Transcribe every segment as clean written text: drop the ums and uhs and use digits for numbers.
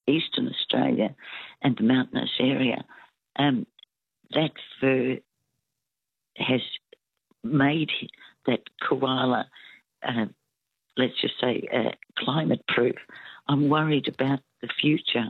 eastern Australia and the mountainous area, that fur has made that koala, let's just say, climate proof. I'm worried about the future.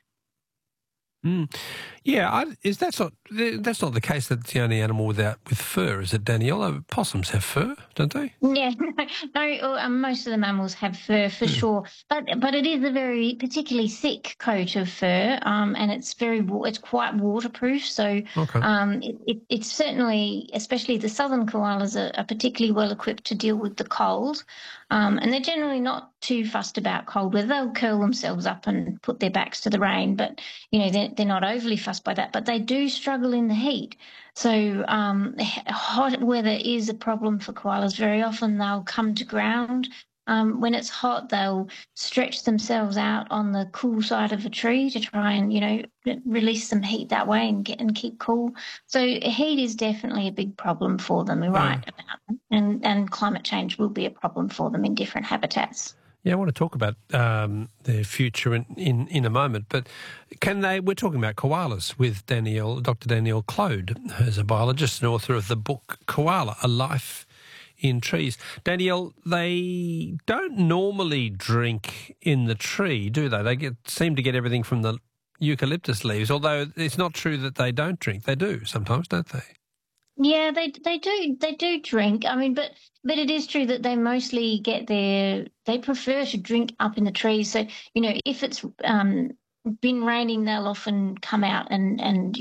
Yeah, that's not the case that it's the only animal with fur, is it, Danielle? Possums have fur, don't they? Yeah, no, most of the mammals have fur for sure, but it is a very particularly thick coat of fur, and it's quite waterproof. So Okay. it's certainly, especially the southern koalas, are particularly well equipped to deal with the cold, and they're generally not too fussed about cold weather. They'll curl themselves up and put their backs to the rain, but they're not overly fussed by that. But they do struggle in the heat. So hot weather is a problem for koalas. Very often they'll come to ground. When it's hot, they'll stretch themselves out on the cool side of a tree to try and, release some heat that way and keep cool. So heat is definitely a big problem for them, you're right about them. And climate change will be a problem for them in different habitats. Yeah, I want to talk about their future in a moment, but we're talking about koalas with Dr. Danielle Clode, who's a biologist and author of the book Koala, A Life in Trees. Danielle, they don't normally drink in the tree, do they? They seem to get everything from the eucalyptus leaves, although it's not true that they don't drink. They do sometimes, don't they? Yeah, they do drink. I mean, but it is true that they mostly they prefer to drink up in the trees. So, if it's been raining, they'll often come out and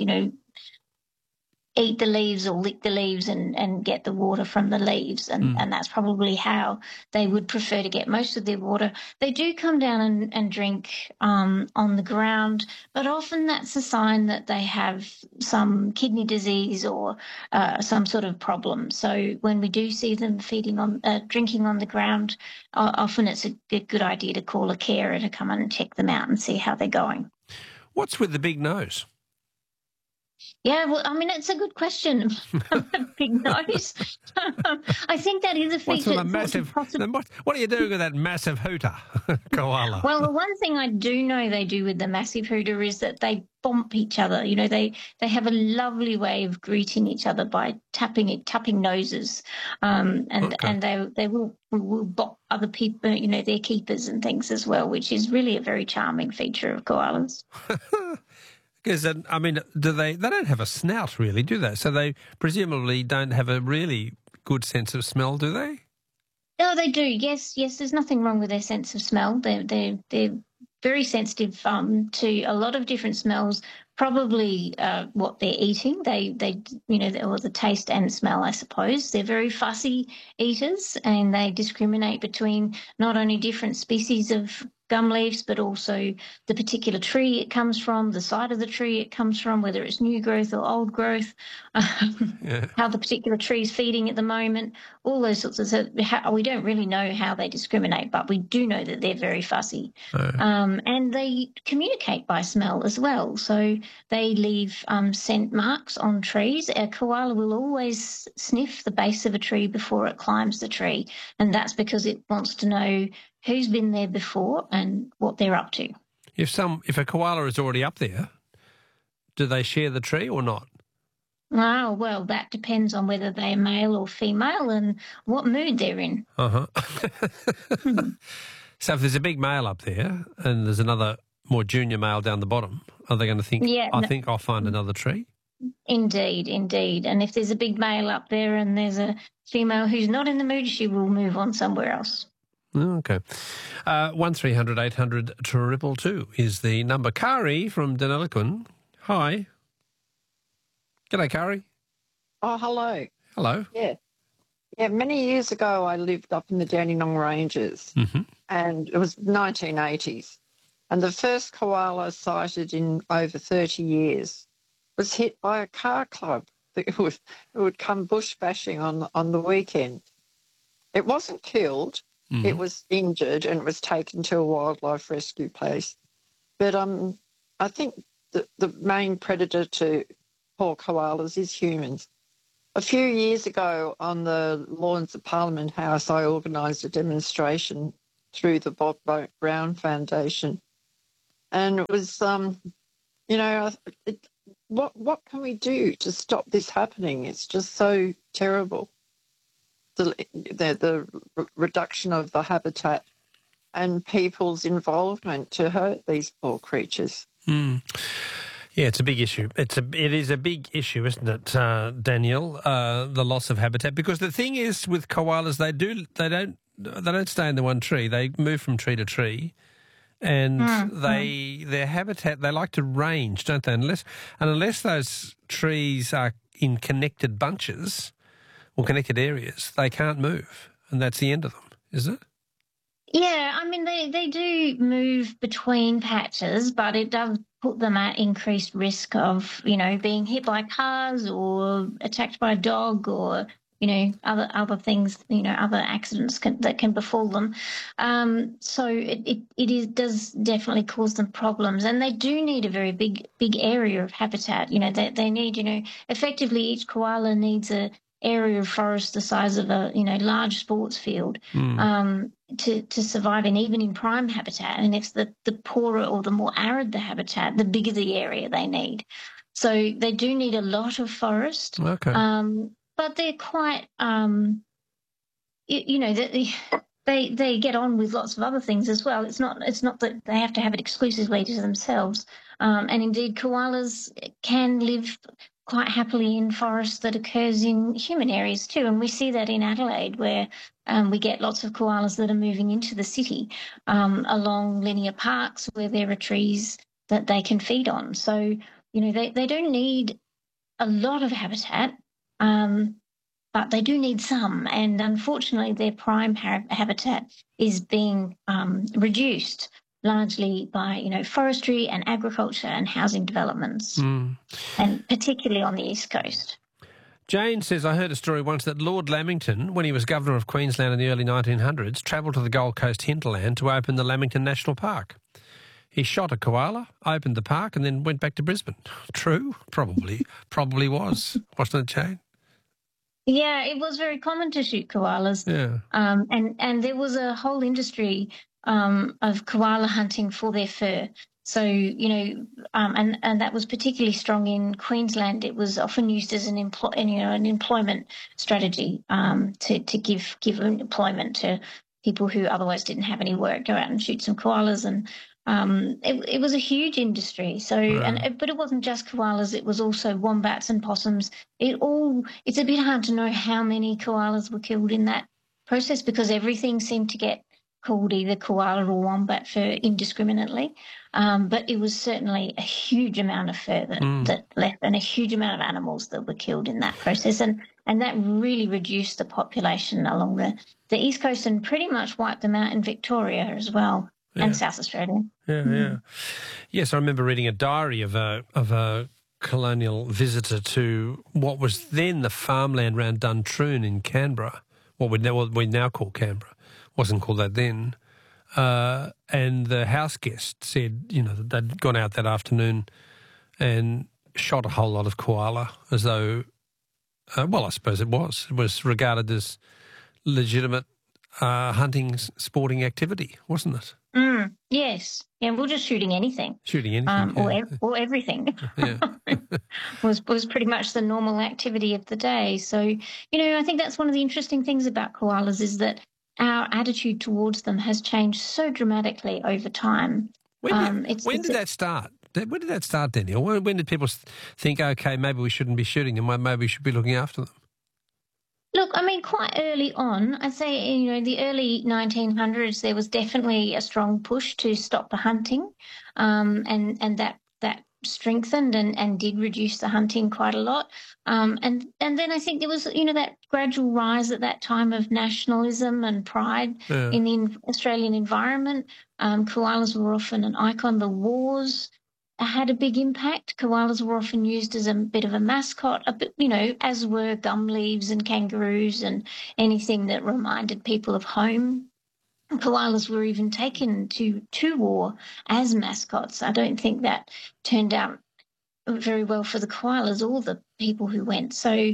eat the leaves or lick the leaves and get the water from the leaves. And that's probably how they would prefer to get most of their water. They do come down and drink on the ground, but often that's a sign that they have some kidney disease or some sort of problem. So when we do see them drinking on the ground, often it's a good idea to call a carer to come and check them out and see how they're going. What's with the big nose? Yeah, well, I mean, it's a good question. Big nose. I think that is a feature. What are you doing with that massive hooter, koala? Well, the one thing I do know they do with the massive hooter is that they bump each other. They have a lovely way of greeting each other by tapping noses, and they will bop other people, their keepers and things as well, which is really a very charming feature of koalas. Because, they don't have a snout really, do they? So they presumably don't have a really good sense of smell, do they? No, they do. Yes, there's nothing wrong with their sense of smell. They're very sensitive to a lot of different smells, probably what they're eating. Or the taste and smell, I suppose. They're very fussy eaters, and they discriminate between not only different species of gum leaves, but also the particular tree it comes from, the side of the tree it comes from, whether it's new growth or old growth, how the particular tree is feeding at the moment, all those sorts of things. We don't really know how they discriminate, but we do know that they're very fussy. And they communicate by smell as well. So they leave scent marks on trees. A koala will always sniff the base of a tree before it climbs the tree, and that's because it wants to know who's been there before and what they're up to. If a koala is already up there, do they share the tree or not? Oh, well, that depends on whether they're male or female and what mood they're in. So if there's a big male up there and there's another more junior male down the bottom, are they going to think, I think I'll find another tree? Indeed. And if there's a big male up there and there's a female who's not in the mood, she will move on somewhere else. Okay. 1300 800 222 is the number. Kari from Deniliquin. Hi. G'day, Kari. Oh, hello. Hello. Yeah, many years ago I lived up in the Dandenong Ranges, and it was 1980s, and the first koala sighted in over 30 years was hit by a car club. It would come bush bashing on the weekend. It wasn't killed. It was injured and it was taken to a wildlife rescue place. But I think the main predator to poor koalas is humans. A few years ago on the lawns of Parliament House, I organised a demonstration through the Bob Brown Foundation And it was, what can we do to stop this happening? It's just so terrible. The reduction of the habitat and people's involvement to hurt these poor creatures. Mm. Yeah, it's a big issue. It is a big issue, isn't it, Danielle? The loss of habitat, because the thing is with koalas, they don't stay in the one tree. They move from tree to tree, and their habitat, they like to range, don't they? Unless those trees are in connected bunches or connected areas, they can't move, and that's the end of them, isn't it? Yeah, I mean, they do move between patches, but it does put them at increased risk of, being hit by cars or attacked by a dog or, other things, other accidents that can befall them. So it does definitely cause them problems. And they do need a very big area of habitat. They need, effectively each koala needs a area of forest the size of a, large sports field to survive even in prime habitat. And it's the poorer or the more arid the habitat, the bigger the area they need. So they do need a lot of forest. Okay. But they're quite, they get on with lots of other things as well. It's not that they have to have it exclusively to themselves. And indeed, koalas can live quite happily in forests that occurs in human areas too. And we see that in Adelaide, where we get lots of koalas that are moving into the city along linear parks where there are trees that they can feed on. So, they don't need a lot of habitat, but they do need some. And unfortunately, their prime habitat is being reduced largely by, forestry and agriculture and housing developments, and particularly on the East Coast. Jane says, I heard a story once that Lord Lamington, when he was Governor of Queensland in the early 1900s, travelled to the Gold Coast hinterland to open the Lamington National Park. He shot a koala, opened the park and then went back to Brisbane. True? Probably was. Wasn't it, Jane? Yeah, it was very common to shoot koalas. Yeah. And there was a whole industry of koala hunting for their fur. So, and that was particularly strong in Queensland. It was often used as an employment strategy to give employment to people who otherwise didn't have any work. Go out and shoot some koalas, and it was a huge industry. So, right. But it wasn't just koalas; it was also wombats and possums. It's a bit hard to know how many koalas were killed in that process because everything seemed to get called either koala or wombat fur indiscriminately. But it was certainly a huge amount of fur that left, and a huge amount of animals that were killed in that process. And that really reduced the population along the East Coast and pretty much wiped them out in Victoria as well, and South Australia. Yeah. Yes, I remember reading a diary of a colonial visitor to what was then the farmland around Duntroon in Canberra, what we now call Canberra. Wasn't called that then. And the house guest said, that they'd gone out that afternoon and shot a whole lot of koala as though, I suppose it was regarded as legitimate hunting, sporting activity, wasn't it? Yes. Yeah, we're just shooting anything. Or everything. Yeah. was pretty much the normal activity of the day. So, I think that's one of the interesting things about koalas is that our attitude towards them has changed so dramatically over time. When did that start? When did that start, Danielle? When did people think, okay, maybe we shouldn't be shooting them, maybe we should be looking after them? Look, I mean, quite early on, I'd say, the early 1900s, there was definitely a strong push to stop the hunting, and that strengthened and did reduce the hunting quite a lot. And then I think there was, that gradual rise at that time of nationalism and pride in the Australian environment. Koalas were often an icon. The wars had a big impact. Koalas were often used as a bit of a mascot, as were gum leaves and kangaroos and anything that reminded people of home. Koalas were even taken to war as mascots. I don't think that turned out very well for the koalas or the people who went. So,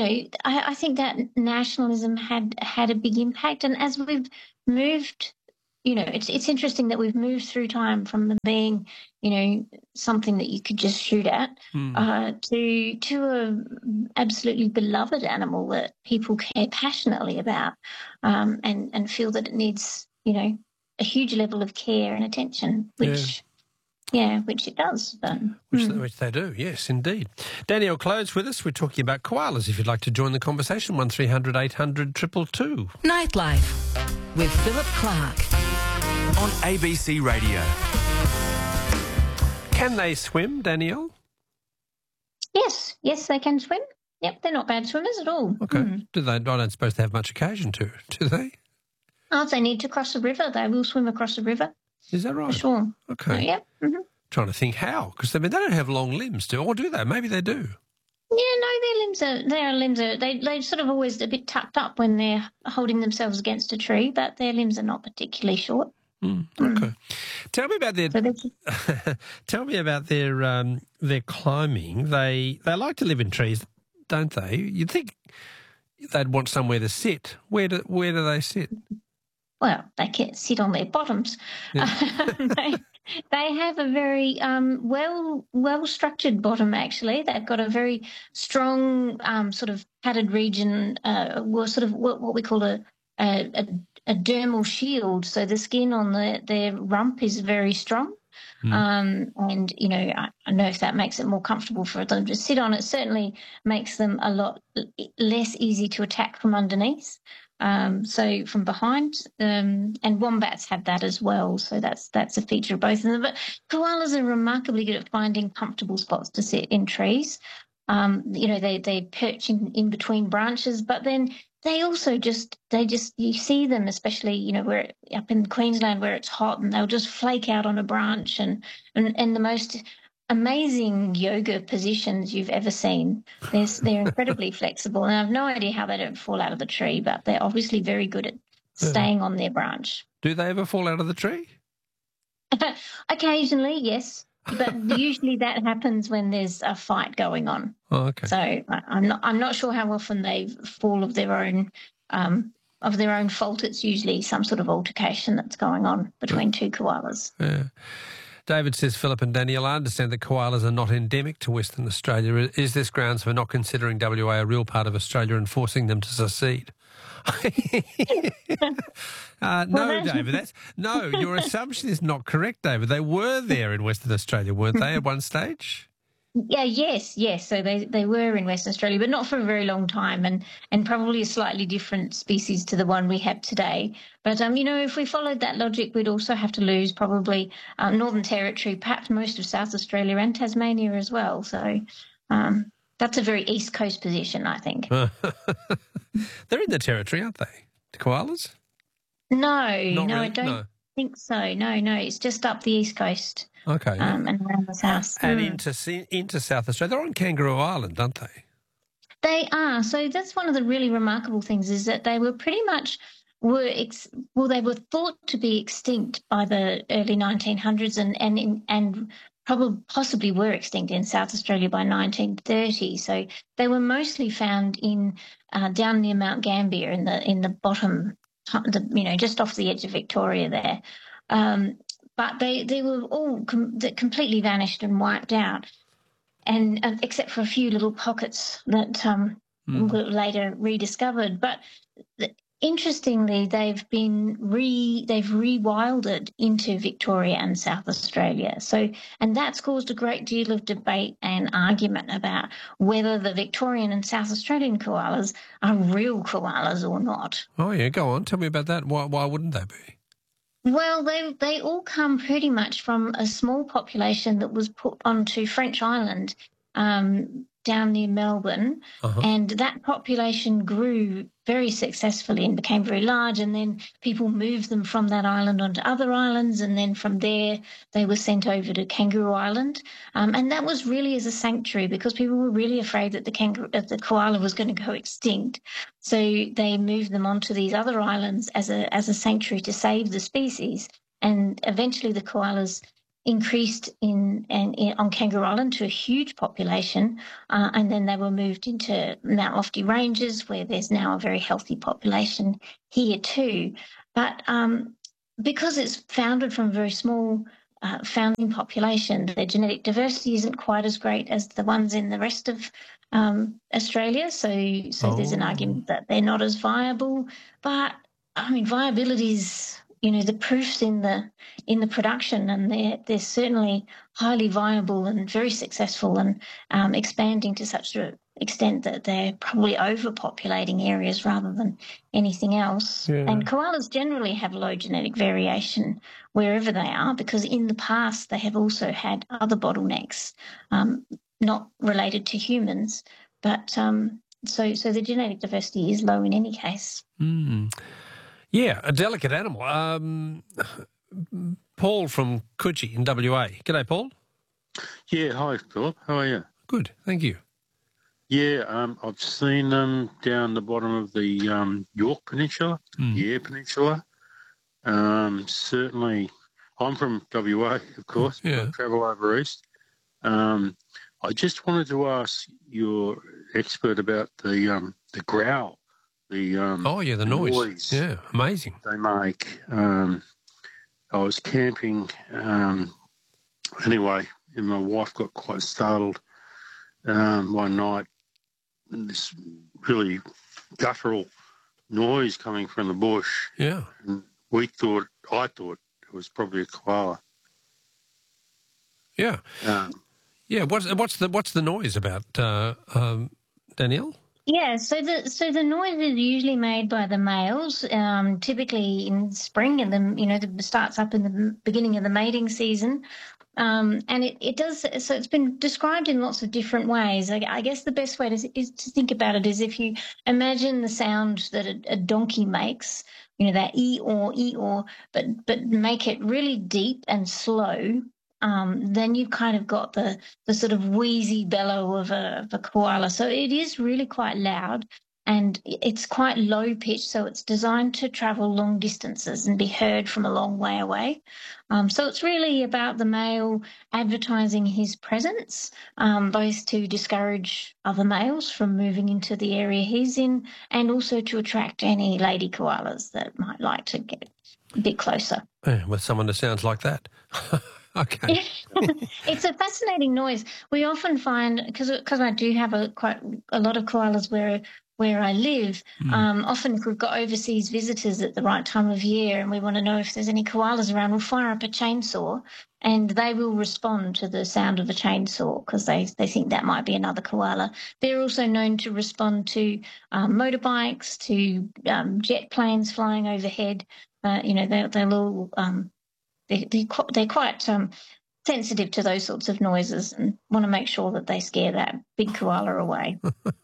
I think that nationalism had a big impact. And as we've moved it's interesting that we've moved through time from them being, something that you could just shoot at, to a absolutely beloved animal that people care passionately about, and feel that it needs, a huge level of care and attention, which it does. Which they do, yes, indeed. Danielle Clode's with us. We're talking about koalas. If you'd like to join the conversation, 1300 800 222. Nightlife with Philip Clark on ABC Radio. Can they swim, Danielle? Yes, they can swim. Yep, they're not bad swimmers at all. Okay. Do they? I don't suppose they have much occasion to, do they? Oh, if they need to cross a river, they will swim across a river. Is that right? For sure. Okay. Yep. Mm-hmm. Trying to think how, because they don't have long limbs, or do they? Maybe they do. Yeah, no, their limbs are they sort of always a bit tucked up when they're holding themselves against a tree, but their limbs are not particularly short. Okay. Tell me about their climbing. They like to live in trees, don't they? You'd think they'd want somewhere to sit. Where do they sit? Well, they can sit on their bottoms. Yeah. They have a very well structured bottom. Actually, they've got a very strong sort of padded region, sort of what we call a dermal shield. So the skin on their rump is very strong. And, I know if that makes it more comfortable for them to sit on, it certainly makes them a lot less easy to attack from underneath. So from behind, and wombats have that as well. So that's a feature of both of them. But koalas are remarkably good at finding comfortable spots to sit in trees. They perch in between branches, but then they also you see them, especially, where up in Queensland where it's hot, and they'll just flake out on a branch and the most amazing yoga positions you've ever seen. They're incredibly flexible, and I have no idea how they don't fall out of the tree, but they're obviously very good at staying on their branch. Do they ever fall out of the tree? Occasionally, yes. But usually that happens when there's a fight going on. Oh, okay. So I'm not sure how often they fall of their own fault. It's usually some sort of altercation that's going on between two koalas. Yeah. David says, Philip and Danielle, I understand that koalas are not endemic to Western Australia. Is this grounds for not considering WA a real part of Australia and forcing them to secede? No, David. Your assumption is not correct, David. They were there in Western Australia, weren't they, at one stage? Yeah, yes. So they were in Western Australia, but not for a very long time, and probably a slightly different species to the one we have today. But if we followed that logic, we'd also have to lose probably Northern Territory, perhaps most of South Australia and Tasmania as well. So that's a very East Coast position, I think. They're in the Territory, aren't they? The koalas? No, really? I don't think so. No, it's just up the East Coast. Okay. And around the south. And into South Australia. They're on Kangaroo Island, aren't they? They are. So that's one of the really remarkable things, is that they were pretty much they were thought to be extinct by the early 1900s and possibly were extinct in South Australia by 1930. So they were mostly found in down near Mount Gambier in the bottom, just off the edge of Victoria there. But they were all completely vanished and wiped out, and except for a few little pockets that were later rediscovered. But interestingly, they've rewilded into Victoria and South Australia. So, and that's caused a great deal of debate and argument about whether the Victorian and South Australian koalas are real koalas or not. Oh yeah, go on. Tell me about that. Why wouldn't they be? Well, they all come pretty much from a small population that was put onto French Island down near Melbourne, and that population grew very successfully and became very large, and then people moved them from that island onto other islands, and then from there they were sent over to Kangaroo Island, and that was really as a sanctuary because people were really afraid that the koala was going to go extinct. So they moved them onto these other islands as a sanctuary to save the species, and eventually the koalas increased on Kangaroo Island to a huge population, and then they were moved into Mount Lofty Ranges, where there's now a very healthy population here too. But because it's founded from a very small founding population, their genetic diversity isn't quite as great as the ones in the rest of Australia. So there's an argument that they're not as viable. But I mean, viability is, the proof's in the production, and they're certainly highly viable and very successful, and expanding to such an extent that they're probably overpopulating areas rather than anything else. Yeah. And koalas generally have low genetic variation wherever they are, because in the past they have also had other bottlenecks, not related to humans, but so the genetic diversity is low in any case. Mm. Yeah, a delicate animal. Paul from Coogee in WA. G'day, Paul. Yeah, hi, Philip. How are you? Good, thank you. Yeah, I've seen them down the bottom of the York Peninsula, the Eyre Peninsula. Certainly, I'm from WA, of course, but I travel over east. I just wanted to ask your expert about the growl. The noise. Yeah, amazing. They make. I was camping anyway, and my wife got quite startled one night, and this really guttural noise coming from the bush. Yeah. And I thought it was probably a koala. Yeah. What's the noise about, Danielle? Yeah, so the noise is usually made by the males, typically in spring, and then it starts up in the beginning of the mating season, and it does. So it's been described in lots of different ways. I guess the best way is to think about it is if you imagine the sound that a donkey makes, that ee-or, but make it really deep and slow. Then you've kind of got the sort of wheezy bellow of a koala. So it is really quite loud, and it's quite low pitched, so it's designed to travel long distances and be heard from a long way away. So it's really about the male advertising his presence, both to discourage other males from moving into the area he's in, and also to attract any lady koalas that might like to get a bit closer. Yeah, with someone that sounds like that. Okay. It's a fascinating noise. We often find, because I do have quite a lot of koalas where I live, often if we've got overseas visitors at the right time of year and we want to know if there's any koalas around, we'll fire up a chainsaw and they will respond to the sound of a chainsaw because they think that might be another koala. They're also known to respond to motorbikes, to jet planes flying overhead. They're little... They're quite sensitive to those sorts of noises and want to make sure that they scare that big koala away.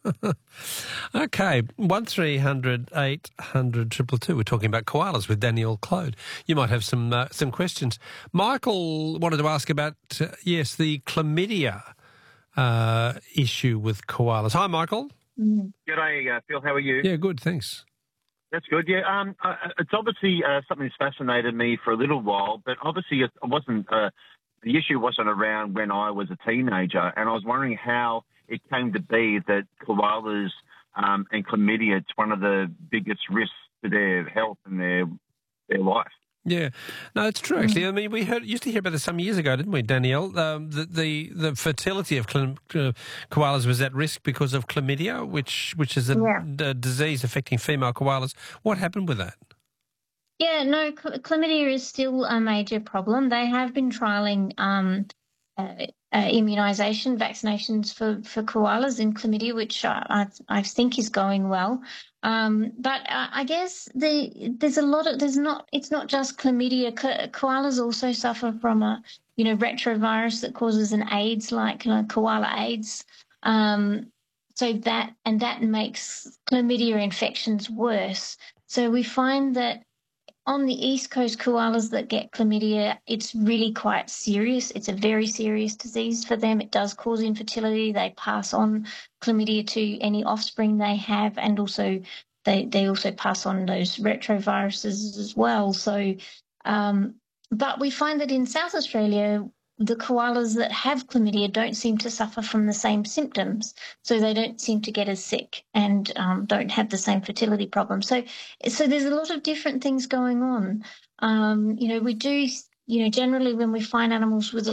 Okay, 1300 800 222. We're talking about koalas with Danielle Clode. You might have some questions. Michael wanted to ask about the chlamydia issue with koalas. Hi, Michael. G'day, Phil. How are you? Yeah, good. Thanks. That's good. Yeah, it's obviously something that's fascinated me for a little while, but obviously it wasn't. The issue wasn't around when I was a teenager, and I was wondering how it came to be that koalas and chlamydia, it's one of the biggest risks to their health and their life. Yeah, no, it's true actually. I mean, we used to hear about this some years ago, didn't we, Danielle? The fertility of koalas was at risk because of chlamydia, which is a disease affecting female koalas. What happened with that? Yeah, no, chlamydia is still a major problem. They have been trialling immunisation, vaccinations for koalas in chlamydia, which I think is going well. But I guess it's not just chlamydia. Koalas also suffer from a retrovirus that causes an AIDS, like koala AIDS. So that makes chlamydia infections worse. So we find that on the East Coast, koalas that get chlamydia, it's really quite serious. It's a very serious disease for them. It does cause infertility. They pass on chlamydia to any offspring they have, and also they also pass on those retroviruses as well. So, but we find that in South Australia, the koalas that have chlamydia don't seem to suffer from the same symptoms, so they don't seem to get as sick and don't have the same fertility problem. So there's a lot of different things going on. We do, generally when we find animals with a